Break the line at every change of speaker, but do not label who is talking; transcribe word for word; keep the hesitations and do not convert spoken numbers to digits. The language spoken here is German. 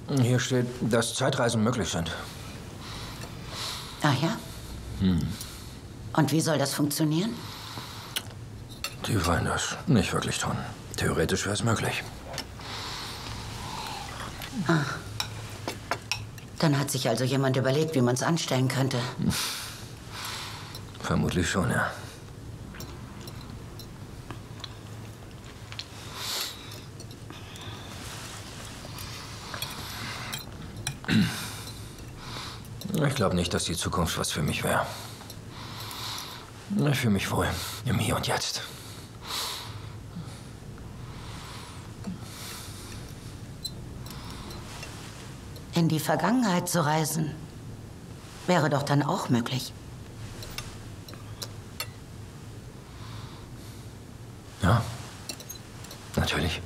Hier steht, dass Zeitreisen möglich sind.
Ah ja?
Hm.
Und wie soll das funktionieren?
Die wollen das nicht wirklich tun. Theoretisch wäre es möglich.
Ah. Dann hat sich also jemand überlegt, wie man es anstellen könnte.
Vermutlich schon, ja. Ich glaube nicht, dass die Zukunft was für mich wäre. Ich fühle mich wohl im Hier und Jetzt.
In die Vergangenheit zu reisen, wäre doch dann auch möglich.
Ja, natürlich.